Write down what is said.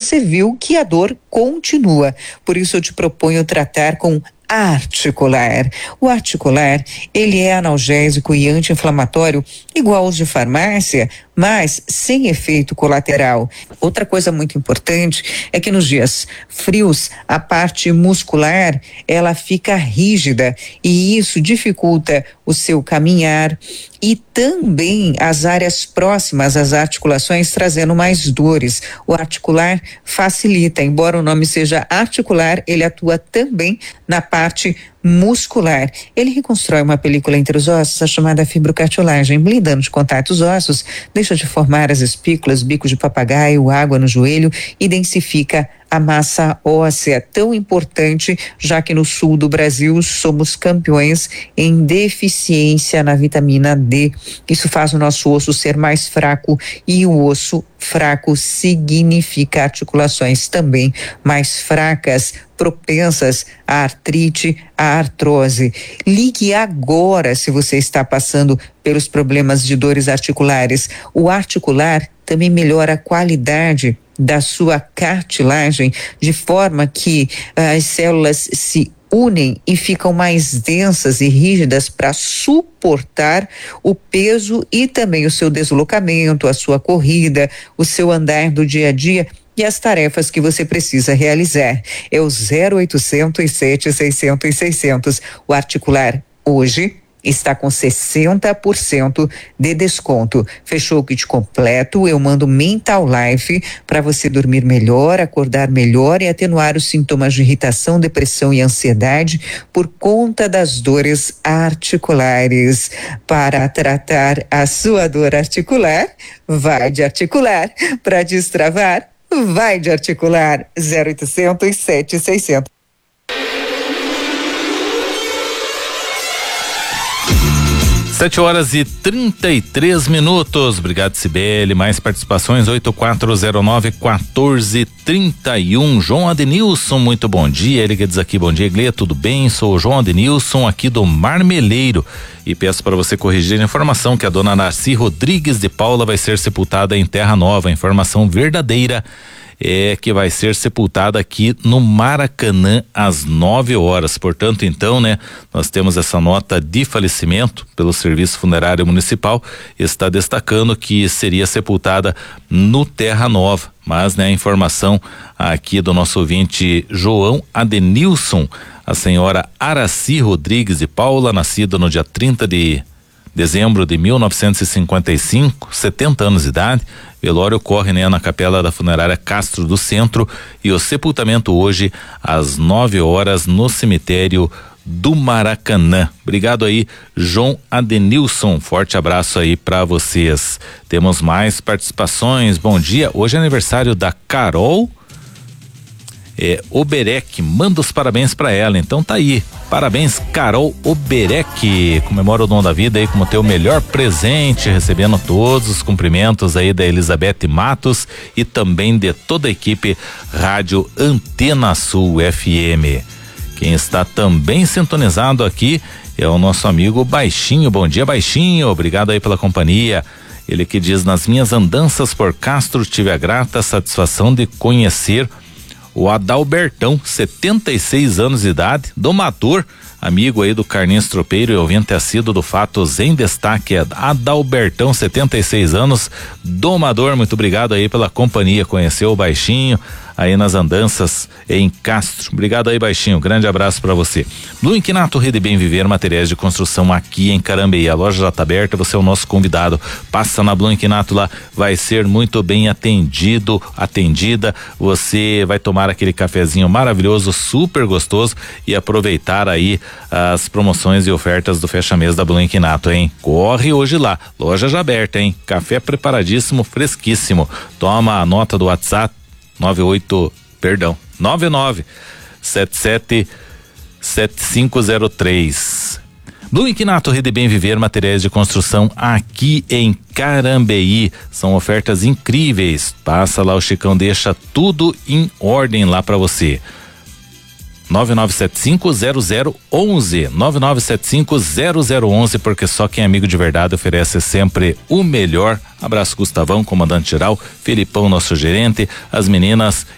você viu que a dor continua. Por isso eu te proponho tratar com Articular. O Articular, ele é analgésico e anti-inflamatório igual aos de farmácia, mas sem efeito colateral. Outra coisa muito importante é que nos dias frios, a parte muscular, ela fica rígida e isso dificulta o seu caminhar e também as áreas próximas às articulações trazendo mais dores. O Articular facilita, embora o nome seja Articular, ele atua também na parte muscular. Ele reconstrói uma película entre os ossos, a chamada fibrocartilagem, blindando de contato os ossos, deixa de formar as espículas, bico de papagaio, água no joelho e densifica a massa óssea, tão importante, já que no sul do Brasil somos campeões em deficiência na vitamina D. Isso faz o nosso osso ser mais fraco e o osso fraco significa articulações também mais fracas, propensas à artrite, à artrose. Ligue agora se você está passando pelos problemas de dores articulares. O Articular também melhora a qualidade da sua cartilagem, de forma que as células se unem e ficam mais densas e rígidas para suportar o peso e também o seu deslocamento, a sua corrida, o seu andar do dia a dia e as tarefas que você precisa realizar. É o 0800 700 600. O Articular hoje está com 60% de desconto. Fechou o kit completo, eu mando Mental Life para você dormir melhor, acordar melhor e atenuar os sintomas de irritação, depressão e ansiedade por conta das dores articulares. Para tratar a sua dor articular, vai de Articular. Para destravar, vai de Articular. 0800 700. 7h33. Obrigado, Cibele. Mais participações, 8409-1431. João Adenilson, muito bom dia. Ele que diz aqui, bom dia, Iglê, tudo bem? Sou o João Adenilson, aqui do Marmeleiro. E peço para você corrigir a informação que a dona Narci Rodrigues de Paula vai ser sepultada em Terra Nova. Informação verdadeira é que vai ser sepultada aqui no Maracanã às 9h. Portanto, então, né, nós temos essa nota de falecimento pelo Serviço Funerário Municipal, está destacando que seria sepultada no Terra Nova, mas, né, a informação aqui do nosso ouvinte João Adenilson, a senhora Araci Rodrigues de Paula, nascida no dia 30 de dezembro de 1955, 70 anos de idade. Velório ocorre, né, na capela da funerária Castro do Centro e o sepultamento hoje às 9h no cemitério do Maracanã. Obrigado aí, João Adenilson. Forte abraço aí para vocês. Temos mais participações. Bom dia. Hoje é aniversário da Carol Oberec, manda os parabéns para ela, então tá aí, parabéns Carol Oberec, comemora o dom da vida aí como teu melhor presente, recebendo todos os cumprimentos aí da Elizabeth Matos e também de toda a equipe Rádio Antena Sul FM. Quem está também sintonizado aqui é o nosso amigo Baixinho. Bom dia, Baixinho, obrigado aí pela companhia. Ele que diz: nas minhas andanças por Castro tive a grata satisfação de conhecer o Adalbertão, 76 anos de idade, domador, amigo aí do Carlinhos Tropeiro e ouvinte assíduo do Fatos em Destaque. Adalbertão, 76 anos, domador, muito obrigado aí pela companhia, conheceu o Baixinho aí nas andanças em Castro. Obrigado aí, Baixinho, grande abraço para você. Blue Inquinato, Rede Bem Viver, materiais de construção aqui em Carambeí. A loja já está aberta, você é o nosso convidado. Passa na Blue Inquinato lá, vai ser muito bem atendida. Você vai tomar aquele cafezinho maravilhoso, super gostoso e aproveitar aí as promoções e ofertas do fecha-mês da Blue Inquinato, hein? Corre hoje lá, loja já aberta, hein? Café preparadíssimo, fresquíssimo. Toma a nota do WhatsApp 99777503. Blue Inquinato, Rede Bem Viver, materiais de construção aqui em Carambeí. São ofertas incríveis. Passa lá, o Chicão deixa tudo em ordem lá para você. 9975-0011, 9975-0011, porque só quem é amigo de verdade oferece sempre o melhor. Abraço, Gustavão, comandante geral, Felipão, nosso gerente, as meninas